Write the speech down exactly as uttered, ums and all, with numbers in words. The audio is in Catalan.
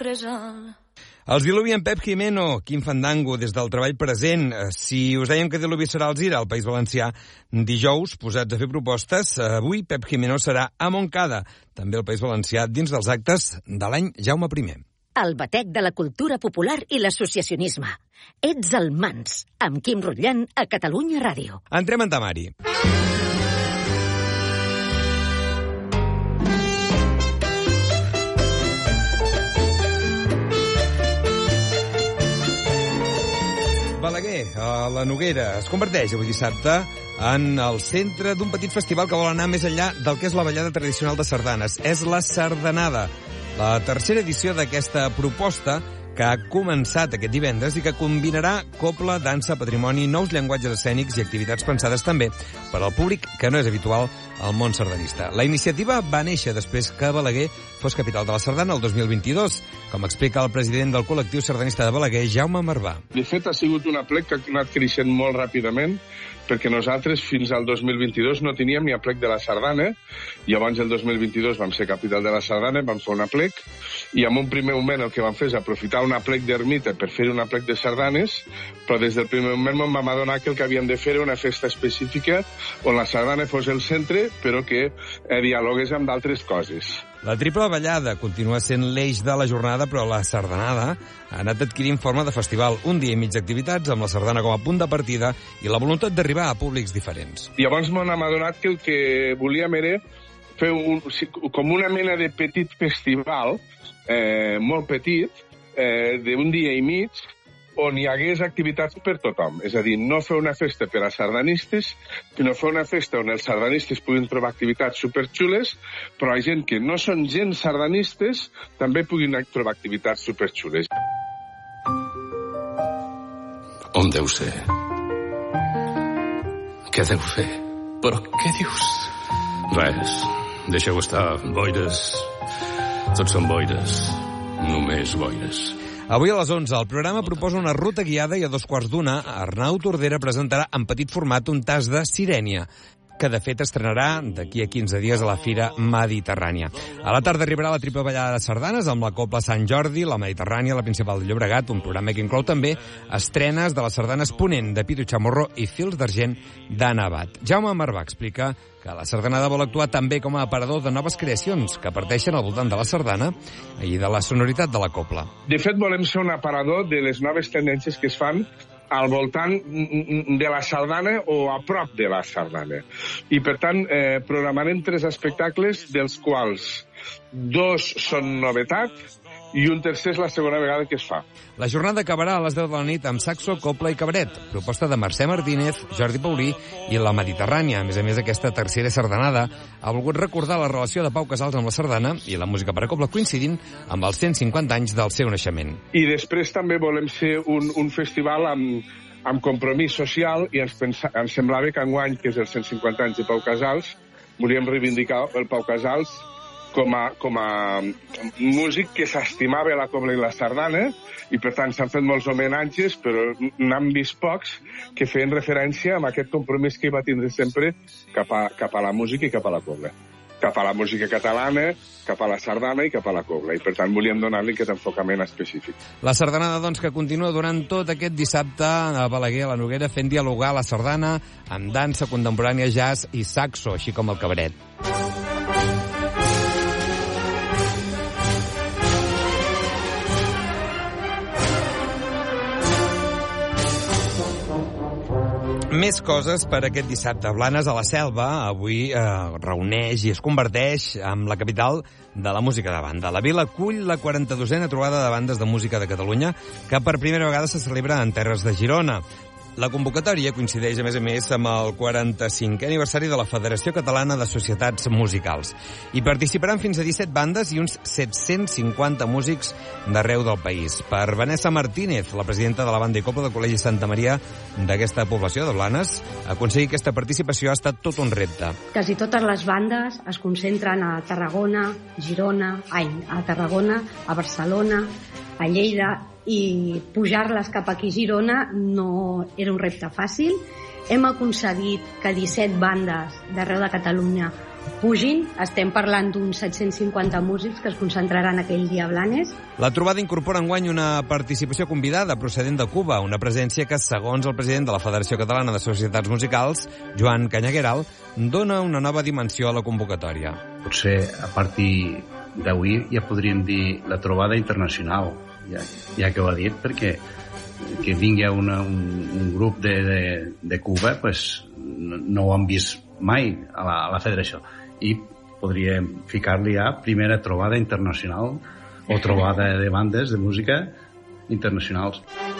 present. Els Diluvi en Pep Jimeno, Quim Fandango, des del treball present. Si us dèiem que Diluvi serà al Zira, al País Valencià, dijous, posats a fer propostes, avui Pep Jimeno serà a Montcada, també al País Valencià, dins dels actes de l'any Jaume primer. El batec de la cultura popular i l'associacionisme. Ets el Mans, amb Quim Rutllant a Catalunya Ràdio. Entrem en temari. Balaguer, a la Noguera, es converteix avui dissabte en el centre d'un petit festival que vol anar més enllà del que és la ballada tradicional de sardanes. És la Sardanada, la tercera edició d'aquesta proposta que ha començat aquest divendres i que combinarà cobla, dansa, patrimoni, nous llenguatges escènics i activitats pensades també per al públic que no és habitual al món sardanista. La iniciativa va néixer després que Balaguer fos capital de la sardana el dos mil vint-i-dos, com explica el president del col·lectiu sardanista de Balaguer, Jaume Marvà. De fet, ha sigut una plec que ha anat creixent molt ràpidament, perquè nosaltres fins al dos mil vint-i-dos no teníem ni aplec de la sardana, i abans del dos mil vint-i-dos vam ser capital de la sardana, vam fer una plec, i en un primer moment el que vam fer és aprofitar una plec d'ermita per fer una plec de sardanes, però des del primer moment em vam adonar que el que havíem de fer era una festa específica on la sardana fos el centre, però que eh, dialogués amb d'altres coses. La triple ballada continua sent l'eix de la jornada, però la sardanada ha anat adquirint forma de festival, un dia i mig d'activitats amb la sardana com a punt de partida i la voluntat d'arribar a públics diferents. Llavors m'hem adonat que el que volíem era fer un, com una mena de petit festival, eh, molt petit, eh, d'un dia i mig, on hi hagués activitats per tothom. És a dir, no fer una festa per a sardanistes, sinó fer una festa on els sardanistes puguin trobar activitats superxules, però la gent que no són gens sardanistes també puguin trobar activitats superxules. On deu ser? Què deu fer? Però què dius? Res. Deixeu estar. Boires. Tots són boires. Només boires. Avui a les onze el programa proposa una ruta guiada i a dos quarts d'una Arnau Tordera presentarà en petit format un tas de Sirènia, que de fet estrenarà d'aquí a quinze dies a la Fira Mediterrània. A la tarda arribarà la triple ballada de sardanes amb la Cobla Sant Jordi, la Mediterrània, la Principal de Llobregat, un programa que inclou també estrenes de les sardanes Ponent de Pitu Chamorro i Fils d'Argent d'Anna Abad. Jaume Marvà explica que la sardanada vol actuar també com a aparador de noves creacions que parteixen al voltant de la sardana i de la sonoritat de la cobla. De fet, volem ser un aparador de les noves tendències que es fan al voltant de la sardana o a prop de la sardana. I, per tant, eh, programarem tres espectacles, dels quals dos són novetat i un tercer és la segona vegada que es fa. La jornada acabarà a les deu de la nit amb saxo, cobla i cabaret, proposta de Mercè Martínez, Jordi Paulí i la Mediterrània. A més a més, aquesta tercera sardanada ha volgut recordar la relació de Pau Casals amb la sardana i la música per a cobla coincidint amb els cent cinquanta anys del seu naixement. I després també volem ser un, un festival amb, amb compromís social i ens, pensa, ens semblava que enguany, que és els cent cinquanta anys de Pau Casals, volíem reivindicar el Pau Casals com a, com a músic que s'estimava la cobla i la sardana, i per tant s'han fet molts homenatges, però n'han vist pocs que feien referència a aquest compromís que hi va tindre sempre cap a, cap a la música i cap a la cobla. Cap a la música catalana, cap a la sardana i cap a la cobla. I per tant volíem donar-li aquest enfocament específic. La sardanada, doncs, que continua durant tot aquest dissabte a Balaguer, a la Noguera, fent dialogar la sardana amb dansa contemporània, jazz i saxo, així com el cabaret. Més coses per aquest dissabte. Blanes a la Selva avui eh, reuneix i es converteix en la capital de la música de banda. La vila acull la quaranta-dosena trobada de bandes de música de Catalunya, que per primera vegada se celebra en terres de Girona. La convocatòria coincideix, a més a més, amb el quaranta-cinquè aniversari de la Federació Catalana de Societats Musicals. Hi participaran fins a disset bandes i uns set-cents cinquanta músics d'arreu del país. Per Vanessa Martínez, la presidenta de la banda i cobla del Col·legi Santa Maria d'aquesta població de Blanes, aconseguir aquesta participació ha estat tot un repte. Quasi totes les bandes es concentren a Tarragona, Girona, ai, a Tarragona, a Barcelona, a Lleida, i pujar-les cap aquí a Girona no era un repte fàcil. Hem aconseguit que disset bandes d'arreu de Catalunya pugin. Estem parlant d'uns set-cents cinquanta músics que es concentraran aquell dia a Blanes. La trobada incorpora enguany una participació convidada procedent de Cuba, una presència que, segons el president de la Federació Catalana de Societats Musicals, Joan Canyagueral, dona una nova dimensió a la convocatòria. Potser a partir d'avui ja podríem dir la trobada internacional, ja, ja que ho ha dit, perquè que vingui una, un, un grup de, de, de Cuba pues, no, no ho han vist mai a la, a la federació, i podríem ficar-li ja primera trobada internacional o trobada de bandes de música internacionals.